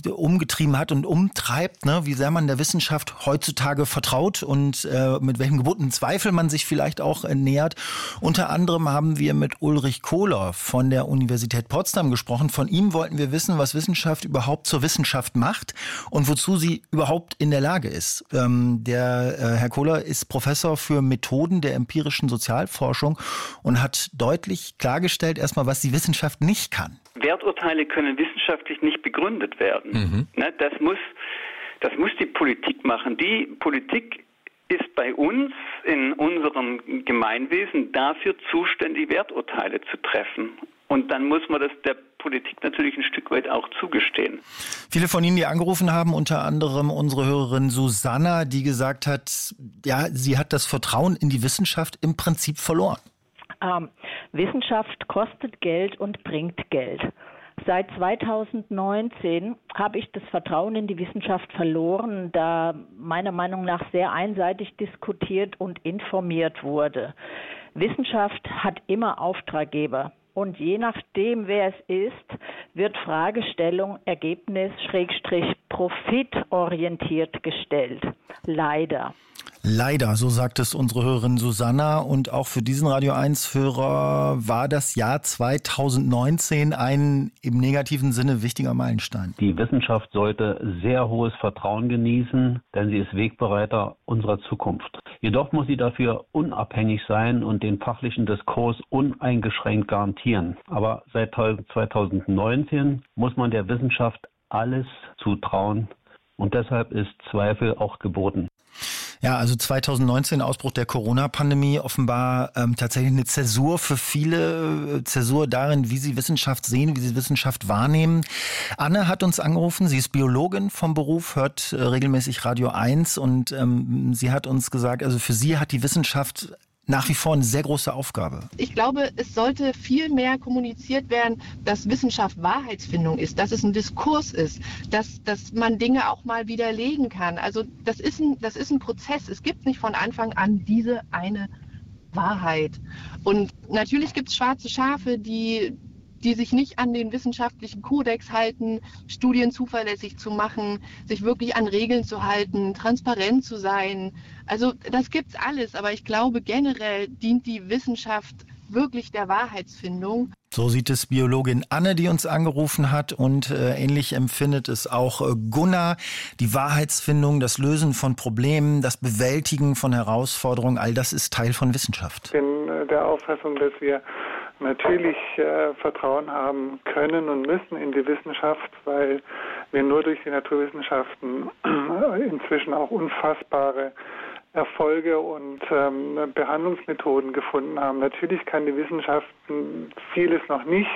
umgetrieben hat und umtreibt, ne? Wie sehr man der Wissenschaft heutzutage vertraut und mit welchem gebotenen Zweifel man sich vielleicht auch nähert. Unter anderem haben wir mit Ulrich Kohler von der Universität Potsdam gesprochen. Von ihm wollten wir wissen, was Wissenschaft überhaupt zur Wissenschaft macht und wozu sie überhaupt in der Lage ist. Herr Kohler ist Professor für Methoden der empirischen Sozialforschung und hat deutlich klargestellt erstmal, was die Wissenschaft nicht kann. Werturteile können wissenschaftlich nicht begründet werden. Das muss die Politik machen. Die Politik ist bei uns in unserem Gemeinwesen dafür zuständig, Werturteile zu treffen. Und dann muss man das der Politik natürlich ein Stück weit auch zugestehen. Viele von Ihnen, die angerufen haben, unter anderem unsere Hörerin Susanna, die gesagt hat, ja, sie hat das Vertrauen in die Wissenschaft im Prinzip verloren. Wissenschaft kostet Geld und bringt Geld. Seit 2019 habe ich das Vertrauen in die Wissenschaft verloren, da meiner Meinung nach sehr einseitig diskutiert und informiert wurde. Wissenschaft hat immer Auftraggeber. Und je nachdem, wer es ist, wird Fragestellung, Ergebnis, profitorientiert gestellt. Leider. Leider, so sagt es unsere Hörerin Susanna. Und auch für diesen Radio 1-Hörer war das Jahr 2019 ein im negativen Sinne wichtiger Meilenstein. Die Wissenschaft sollte sehr hohes Vertrauen genießen, denn sie ist Wegbereiter unserer Zukunft. Jedoch muss sie dafür unabhängig sein und den fachlichen Diskurs uneingeschränkt garantieren. Aber seit 2019 muss man der Wissenschaft alles zutrauen und deshalb ist Zweifel auch geboten. Ja, also 2019, Ausbruch der Corona-Pandemie, offenbar tatsächlich eine Zäsur für viele, Zäsur darin, wie sie Wissenschaft sehen, wie sie Wissenschaft wahrnehmen. Anne hat uns angerufen, sie ist Biologin vom Beruf, hört regelmäßig Radio 1 und sie hat uns gesagt, also für sie hat die Wissenschaft nach wie vor eine sehr große Aufgabe. Ich glaube, es sollte viel mehr kommuniziert werden, dass Wissenschaft Wahrheitsfindung ist, dass es ein Diskurs ist, dass man Dinge auch mal widerlegen kann. Also das ist ein Prozess. Es gibt nicht von Anfang an diese eine Wahrheit. Und natürlich gibt es schwarze Schafe, die sich nicht an den wissenschaftlichen Kodex halten, Studien zuverlässig zu machen, sich wirklich an Regeln zu halten, transparent zu sein. Also das gibt's alles, aber ich glaube generell dient die Wissenschaft wirklich der Wahrheitsfindung. So sieht es Biologin Anne, die uns angerufen hat, und ähnlich empfindet es auch Gunnar. Die Wahrheitsfindung, das Lösen von Problemen, das Bewältigen von Herausforderungen, all das ist Teil von Wissenschaft. Ich bin der Auffassung, dass wir natürlich Vertrauen haben können und müssen in die Wissenschaft, weil wir nur durch die Naturwissenschaften inzwischen auch unfassbare Erfolge und Behandlungsmethoden gefunden haben. Natürlich kann die Wissenschaft vieles noch nicht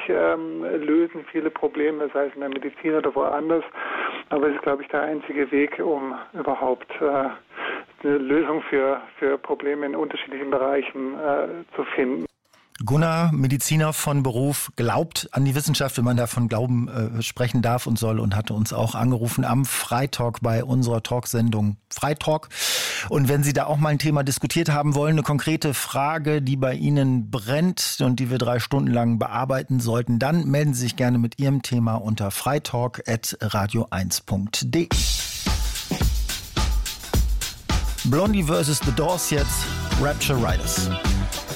lösen, viele Probleme, sei es in der Medizin oder woanders, aber es ist, glaube ich, der einzige Weg, um überhaupt eine Lösung für Probleme in unterschiedlichen Bereichen zu finden. Gunnar, Mediziner von Beruf, glaubt an die Wissenschaft, wenn man davon Glauben sprechen darf und soll, und hatte uns auch angerufen am Freitalk bei unserer Talksendung Freitalk. Und wenn Sie da auch mal ein Thema diskutiert haben wollen, eine konkrete Frage, die bei Ihnen brennt und die wir 3 Stunden lang bearbeiten sollten, dann melden Sie sich gerne mit Ihrem Thema unter freitalk@radio1.de. Blondie vs. The Doors jetzt, Rapture Riders.